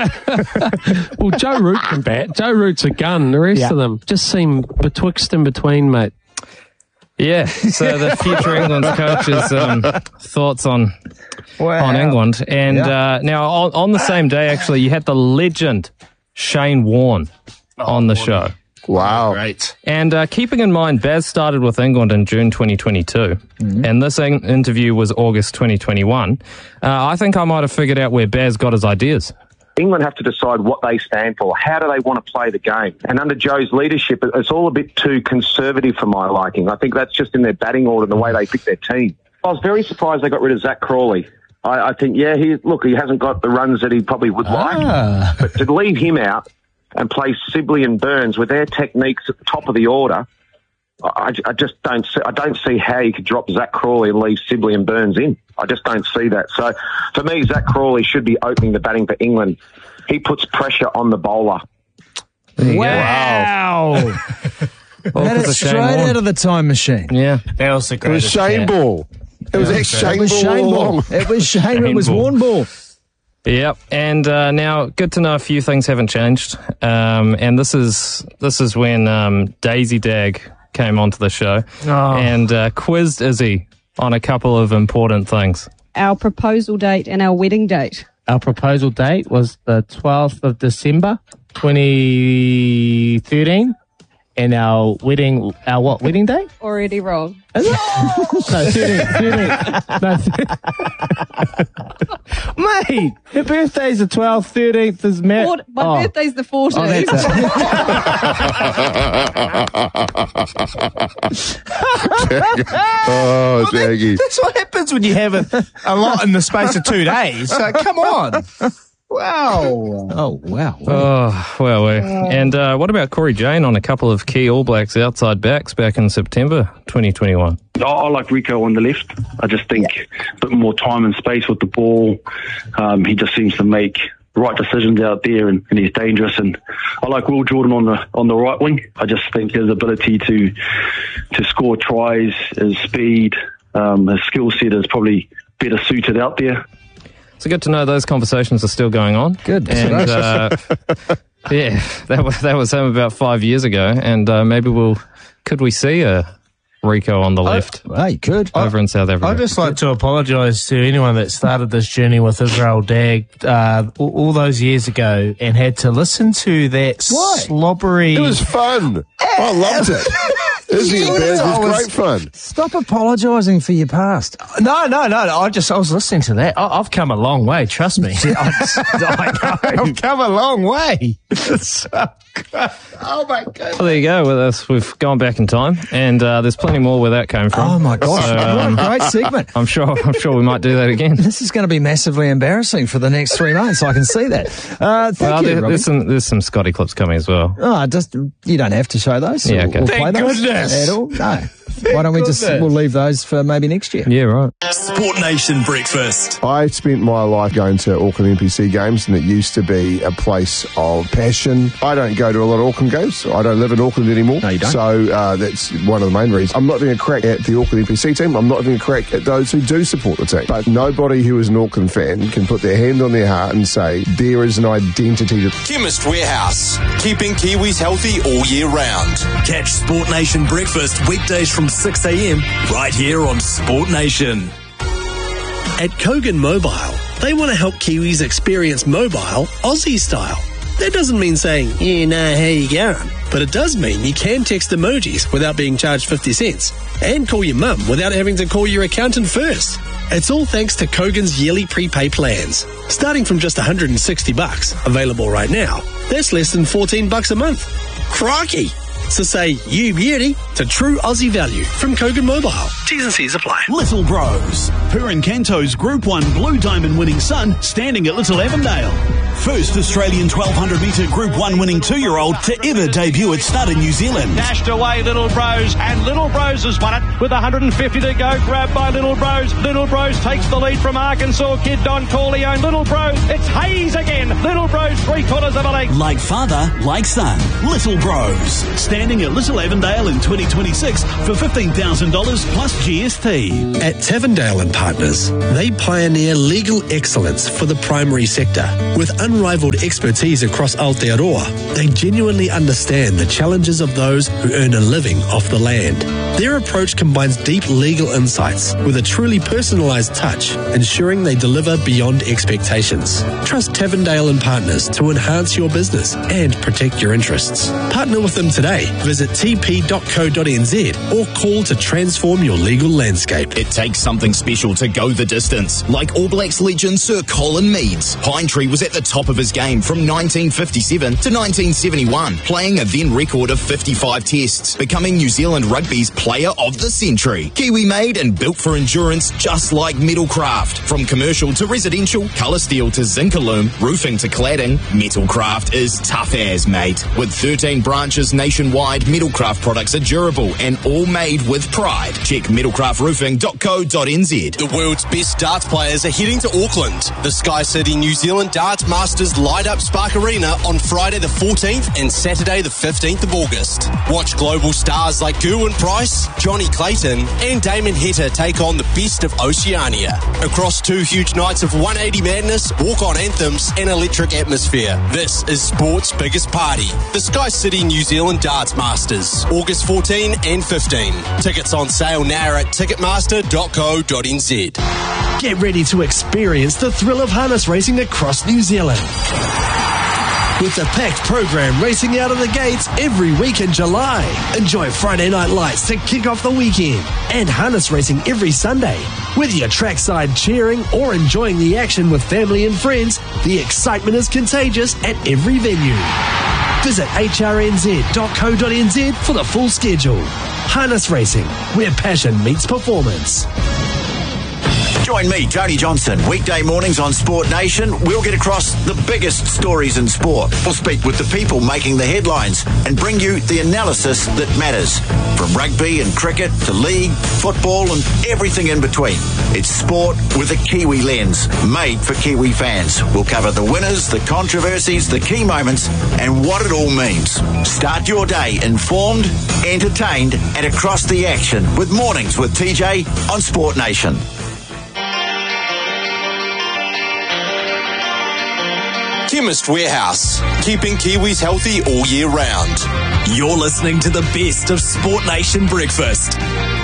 Well, Joe Root can bat. Joe Root's a gun. The rest of them just seem betwixt and between, mate. Yeah, so the future England coach's thoughts on England. And now on the same day, actually, you had the legend Shane Warne on the show. Wow. Great. And keeping in mind, Baz started with England in June 2022, and this interview was August 2021. I think I might have figured out where Baz got his ideas. England have to decide what they stand for. How do they want to play the game? And under Joe's leadership, it's all a bit too conservative for my liking. I think that's just in their batting order and the way they pick their team. I was very surprised they got rid of Zach Crawley. I think, he hasn't got the runs that he probably would like. But to leave him out and play Sibley and Burns with their techniques at the top of the order, I just don't see how you could drop Zach Crawley and leave Sibley and Burns in. I just don't see that. So, for me, Zach Crawley should be opening the batting for England. He puts pressure on the bowler. Wow. That is straight out of the time machine. Yeah. That was the It was greatest. Shane Ball. It was Shane Ball. It was Shane. It was Warne Ball. Yep, and now good to know a few things haven't changed. And this is when Daisy Dag came onto the show and quizzed Izzy on a couple of important things. Our proposal date and our wedding date. Our proposal date was the 12th of December, 2013. And our wedding date? Already wrong. Is it? No, 13. Mate, her birthday's the 12th, 13th is Matt. My birthday's the 14th. Oh, that's Oh, Jaggy. That's what happens when you have a lot in the space of 2 days. So, come on. Wow. Oh, wow. Oh, well, and what about Corey Jane on a couple of key All Blacks outside backs back in September 2021? I like Rico on the left. I just think a bit more time and space with the ball. He just seems to make right decisions out there, and he's dangerous. And I like Will Jordan on the right wing. I just think his ability to score tries, his speed, his skill set is probably better suited out there. So good to know those conversations are still going on. Good. And yeah, that was him about 5 years ago, and maybe could we see a Rico on the left? Well, you could. Over in South Africa. I'd just like to apologise to anyone that started this journey with Israel Dag all those years ago and had to listen to that slobbery... It was fun. I loved it. Izzy and Baz was great fun. Stop apologising for your past. No. I was listening to that. I've come a long way, trust me. I've come a long way. Oh, my goodness. Well, there you go with us. We've gone back in time, and there's plenty more where that came from. Oh, my gosh. So, what a great segment. I'm sure we might do that again. This is going to be massively embarrassing for the next 3 months. I can see that. Thank you, there's some Scotty clips coming as well. Oh, you don't have to show those. Yeah, okay. We'll Thank play those goodness. at all. No. Why don't we we'll leave those for maybe next year? Yeah, right. Sport Nation Breakfast. I spent my life going to Auckland NPC games, and it used to be a place of passion. I don't go to a lot of Auckland games. I don't live in Auckland anymore. No, you don't. So that's one of the main reasons. I'm not having a crack at the Auckland NPC team. I'm not having a crack at those who do support the team. But nobody who is an Auckland fan can put their hand on their heart and say there is an identity to... Chemist Warehouse. Keeping Kiwis healthy all year round. Catch Sport Nation Breakfast weekdays from 6 a.m. right here on Sport Nation. At Kogan Mobile, they want to help Kiwis experience mobile Aussie style. That doesn't mean saying, yeah, nah, how you going? But it does mean you can text emojis without being charged 50 cents and call your mum without having to call your accountant first. It's all thanks to Kogan's yearly prepay plans. Starting from just $160, available right now, that's less than $14 a month. Crikey! So say you beauty to true Aussie value from Kogan Mobile. T's and C's apply. Little Bros. Purin Canto's Group 1 Blue Diamond winning son standing at Little Avondale. First Australian 1200-metre Group 1 winning 2-year-old to ever debut at stud in New Zealand. Dashed away Little Bros, and Little Bros has won it with 150 to go. Grabbed by Little Bros. Little Bros takes the lead from Arkansas kid Don Corleone. Little Bros, it's Hayes again. Little Bros Bros, 3/4 of a length. Like father, like son. Little Bros. Standing at Little Avondale in 2026 for $15,000 plus GST. At Tavendale and Partners, they pioneer legal excellence for the primary sector. With unrivaled expertise across Aotearoa, they genuinely understand the challenges of those who earn a living off the land. Their approach combines deep legal insights with a truly personalised touch, ensuring they deliver beyond expectations. Trust Tavendale and Partners to enhance your business and protect your interests. Partner with them today. Visit tp.co.nz or call to transform your legal landscape. It takes something special to go the distance. Like All Blacks legend Sir Colin Meads, Pinetree was at the top of his game from 1957 to 1971, playing a then record of 55 tests, becoming New Zealand Rugby's Player of the Century. Kiwi made and built for endurance, just like Metalcraft. From commercial to residential, colour steel to Zincalume, roofing to cladding, Metalcraft is tough as, mate. With 13 branches nationwide, Metalcraft products are durable and all made with pride. Check metalcraftroofing.co.nz. The world's best darts players are heading to Auckland. The Sky City New Zealand Darts Masters light up Spark Arena on Friday the 14th and Saturday the 15th of August. Watch global stars like Gerwyn Price, Johnny Clayton and Damon Heta take on the best of Oceania. Across 2 huge nights of 180 madness, walk-on anthems and electric atmosphere. This is sport's biggest party. The Sky City New Zealand Darts Masters, August 14 and 15. Tickets on sale now at ticketmaster.co.nz. Get ready to experience the thrill of harness racing across New Zealand. With the packed program racing out of the gates every week in July. Enjoy Friday night lights to kick off the weekend and harness racing every Sunday. Whether you're trackside cheering or enjoying the action with family and friends, the excitement is contagious at every venue. Visit hrnz.co.nz for the full schedule. Harness racing, where passion meets performance. Join me, Tony Johnson, weekday mornings on Sport Nation. We'll get across the biggest stories in sport. We'll speak with the people making the headlines and bring you the analysis that matters. From rugby and cricket to league, football and everything in between. It's sport with a Kiwi lens, made for Kiwi fans. We'll cover the winners, the controversies, the key moments and what it all means. Start your day informed, entertained and across the action with Mornings with TJ on Sport Nation. Chemist Warehouse, keeping Kiwis healthy all year round. You're listening to the best of Sport Nation Breakfast.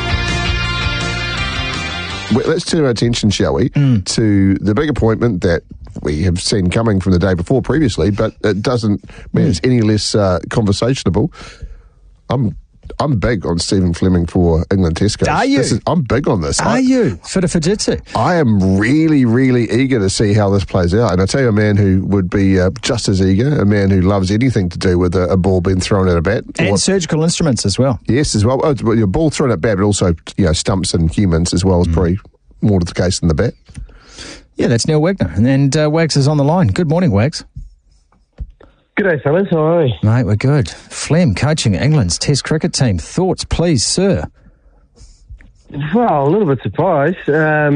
Let's turn our attention, shall we, to the big appointment that we have seen coming from the day before previously, but it doesn't mean it's any less conversationable. I'm big on Stephen Fleming for England Test coach. Are you? I'm big on this. Are you? For the Fujitsu? I am really, really eager to see how this plays out. And I tell you, a man who would be just as eager, a man who loves anything to do with a ball being thrown at a bat. And surgical instruments as well. Yes, as well. Your ball thrown at bat, but also stumps and humans as well is probably more to the case than the bat. Yeah, that's Neil Wagner. And Wags is on the line. Good morning, Wags. G'day, fellas. How are you? Mate, we're good. Flem coaching England's Test cricket team. Thoughts, please, sir? Well, a little bit surprised.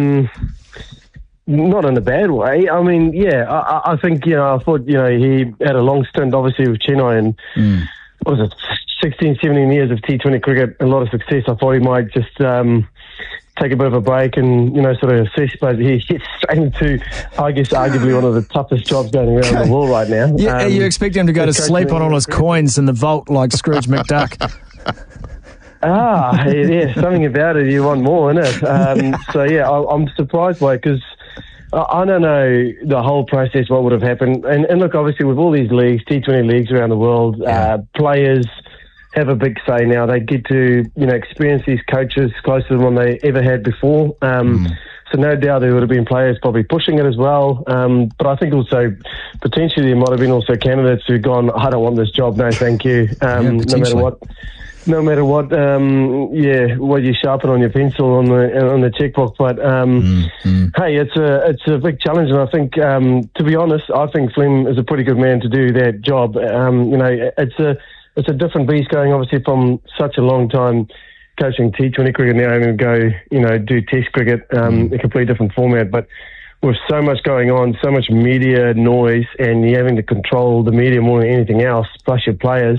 Not in a bad way. I mean, yeah, I think, I thought, he had a long stint, obviously, with Chennai and, what was it, 16, 17 years of T20 cricket, a lot of success. I thought he might just take a bit of a break and, sort of assess, but he gets straight into, I guess, arguably one of the toughest jobs going around the world right now. Yeah, you expect him to go to sleep on all his coins in the vault like Scrooge McDuck. Yeah, something about it, you want more, innit? So, yeah, I'm surprised by it because I don't know the whole process, what would have happened. And look, obviously, with all these leagues, T20 leagues around the world, players have a big say now. They get to, experience these coaches closer than they ever had before. So no doubt there would have been players probably pushing it as well. But I think also potentially there might have been also candidates who've gone, I don't want this job, no thank you. No matter what, what you sharpen on your pencil on the checkbook. But hey, it's a big challenge, and I think to be honest, I think Flem is a pretty good man to do that job. It's a different beast going obviously from such a long time coaching T20 cricket now and go do Test cricket, a completely different format. But with so much going on, so much media noise, and you having to control the media more than anything else, plus your players.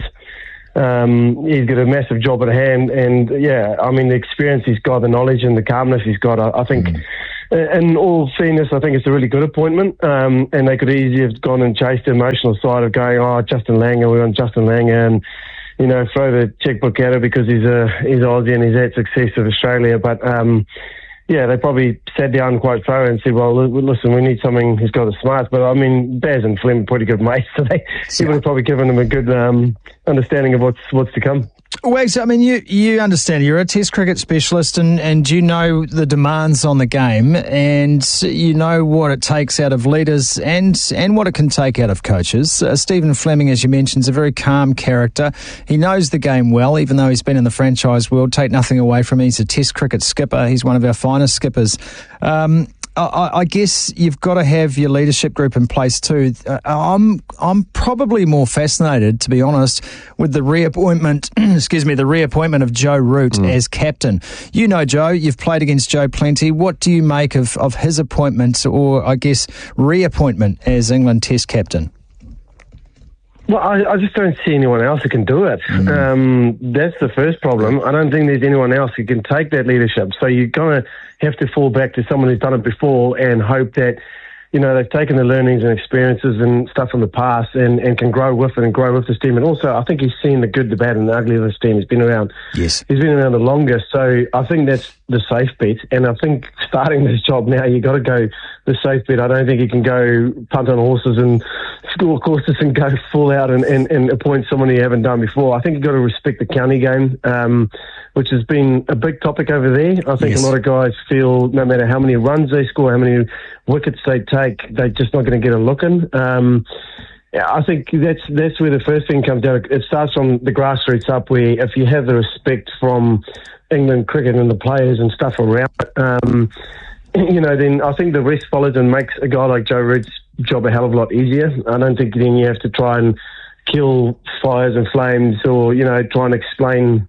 He's got a massive job at hand, and the experience he's got, the knowledge and the calmness he's got, I think, in all fairness, I think it's a really good appointment, and they could easily have gone and chased the emotional side of going, Justin Langer, we want Justin Langer, and, throw the checkbook at it because he's Aussie and he's had success with Australia, but, they probably sat down quite thorough and said, well, listen, we need something who's got the smarts. But, Baz and Flem are pretty good mates, so he would have probably given them a good understanding of what's to come. Wags, you understand, you're a Test cricket specialist and you know the demands on the game and you know what it takes out of leaders and what it can take out of coaches. Stephen Fleming, as you mentioned, is a very calm character. He knows the game well, even though he's been in the franchise world. Take nothing away from him. He's a Test cricket skipper. He's one of our finest skippers. I guess you've got to have your leadership group in place too. I'm probably more fascinated, to be honest, with the reappointment of Joe Root as captain. You know Joe, you've played against Joe plenty. What do you make of his appointment, or I guess reappointment as England Test captain? Well, I just don't see anyone else who can do it. That's the first problem. I don't think there's anyone else who can take that leadership. So you're going to have to fall back to someone who's done it before and hope that, they've taken the learnings and experiences and stuff from the past and can grow with it and grow with this team. And also, I think he's seen the good, the bad and the ugly of this team. He's been around. Yes. He's been around the longest. So I think that's the safe bet. And I think starting this job now, you got to go the safe bet. I don't think you can go punt on horses and score courses and go full out and appoint someone you haven't done before. I think you've got to respect the county game, which has been a big topic over there. I think a lot of guys feel no matter how many runs they score, how many wickets they take, they're just not going to get a look in. I think that's where the first thing comes down. It starts from the grassroots up, where if you have the respect from England cricket and the players and stuff around it, then I think the rest follows and makes a guy like Joe Root's job a hell of a lot easier. I don't think then you have to try and kill fires and flames or, try and explain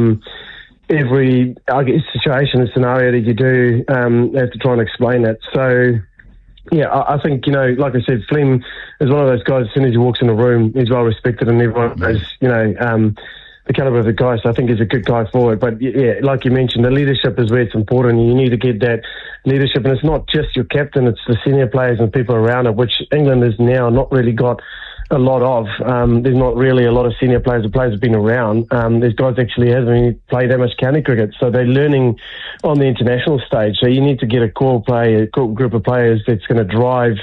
every, situation and scenario that you do, have to try and explain it. So, I think, like I said, Flem is one of those guys, as soon as he walks in the room, he's well respected and everyone knows, the caliber of the guy, so I think he's a good guy for it. But, like you mentioned, the leadership is where it's important. You need to get that leadership, and it's not just your captain, it's the senior players and people around it, which England has now not really got a lot of. There's not really a lot of senior players. The players have been around. There's guys actually hasn't played that much county cricket, so they're learning on the international stage. So you need to get a core group of players that's going to drive,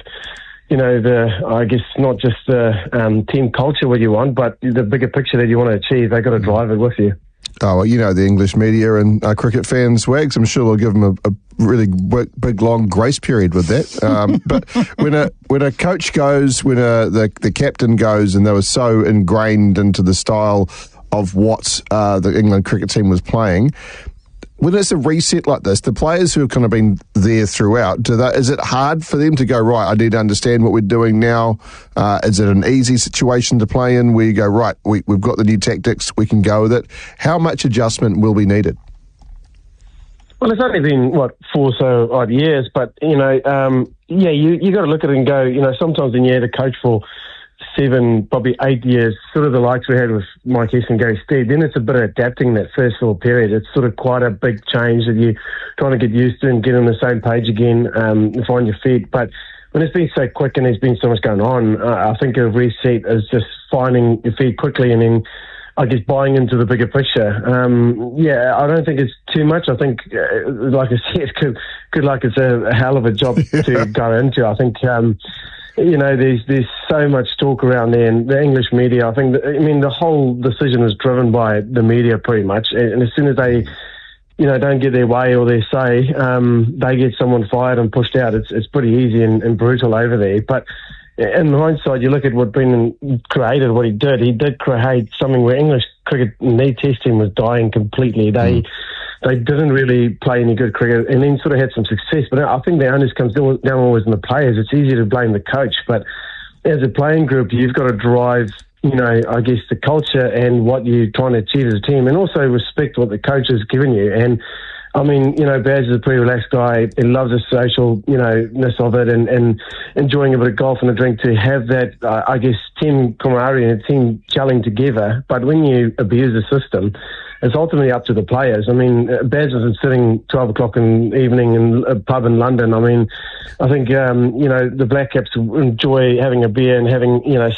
not just the team culture what you want, but the bigger picture that you want to achieve. They've got to drive it with you. Oh, well, the English media and cricket fans, Wags, I'm sure they'll give them a really big, long grace period with that. But when a coach goes, when the captain goes, and they were so ingrained into the style of what the England cricket team was playing, when it's a reset like this, the players who have kind of been there throughout, is it hard for them to go, right, I need to understand what we're doing now? Is it an easy situation to play in where you go, right, we've got the new tactics, we can go with it? How much adjustment will be needed? Well, it's only been, 4 so odd years, but, you got to look at it and go, sometimes when you had a coach for 7, probably 8 years, sort of the likes we had with Mike Hess and Gary Steed, then it's a bit of adapting that first little period. It's sort of quite a big change that you're trying to get used to and get on the same page again and find your feet. But when it's been so quick and there's been so much going on, I think a reset is just finding your feet quickly and then, I guess, buying into the bigger picture. I don't think it's too much. I think, like I said, good luck. It's a hell of a job to go into. I think, there's so much talk around there, and the English media, the whole decision was driven by the media pretty much. And as soon as they, don't get their way or their say, they get someone fired and pushed out. It's pretty easy and brutal over there. But in hindsight, you look at what Brendan created, what he did create something where English cricket in their test team was dying completely. They didn't really play any good cricket and then sort of had some success. But I think the onus comes down always on the players. It's easy to blame the coach, but as a playing group, you've got to drive, the culture and what you're trying to achieve as a team, and also respect what the coach has given you. And I mean, Baz is a pretty relaxed guy. He loves the social, ness of it and enjoying a bit of golf and a drink, to have that, I guess, team camaraderie and a team gelling together. But when you abuse the system, it's ultimately up to the players. I mean, Baz isn't sitting 12 o'clock in the evening in a pub in London. I mean, I think, the Black Caps enjoy having a beer and having,